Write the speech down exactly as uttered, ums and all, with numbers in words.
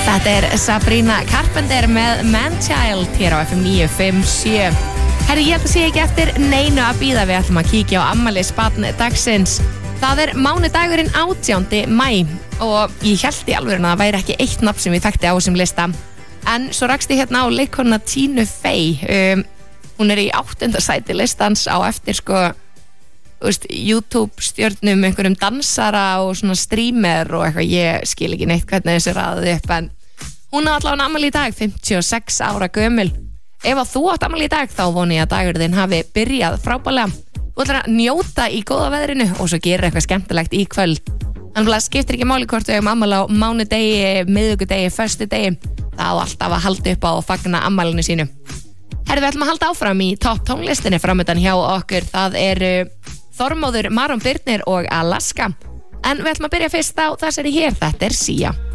Þetta er Sabrina Carpenter með Manchild hér á F M níu fimm sjö. Herri, ég held að sé ekki eftir neinu að bíða. Við ætlum að kíkja á afmælisbarn dagsins. Það er mánudagurinn átjándi maí og ég held í alveg að það væri ekki eitt nafn sem ég þekkti á þessum lista. En svo rakst ég hérna á leikkona Tínu Fey. Um, hún er í áttunda sæti listans á eftir sko Veist, YouTube stjörnum, einhverjum dansara og svona streamer og eitthvað, ég skil ekki neitt hvernig þessi raðið upp, en hún á allavega afmæli í dag, fimmtíu og sex ára gömul. Ef að þú átt afmæli í dag, þá voni ég að dagur þinn hafi byrjað frábærlega. Þú ætlar að njóta í góða veðrinu og svo gera eitthvað skemmtilegt í kvöld. Þannig að skiptir ekki máli hvort við höfum afmæli á mánudegi, miðvikudegi, föstudegi, það á alltaf að halda upp á og fagna afmælinu sínu. Herri, við ætlum að halda áfram í topp tónlistinni framöndan hjá okkur. Það eru Þormóður, Maron Birnir og Alaska. En við ætlum að byrja fyrst á þessari hér, þetta er Sia.